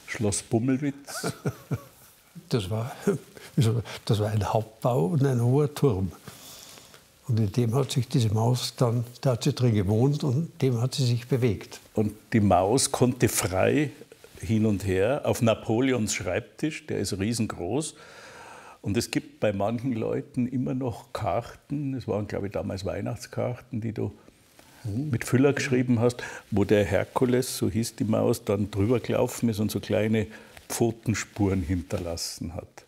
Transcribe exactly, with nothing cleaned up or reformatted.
Schloss Bummelwitz? Das war, das war ein Hauptbau und ein hoher Turm. Und in dem hat sich diese Maus dann, da hat sie drin gewohnt und dem hat sie sich bewegt. Und die Maus konnte frei hin und her auf Napoleons Schreibtisch, der ist riesengroß. Und es gibt bei manchen Leuten immer noch Karten, es waren glaube ich damals Weihnachtskarten, die du mit Füller geschrieben hast, wo der Herkules, so hieß die Maus, dann drüber gelaufen ist und so kleine Pfotenspuren hinterlassen hat.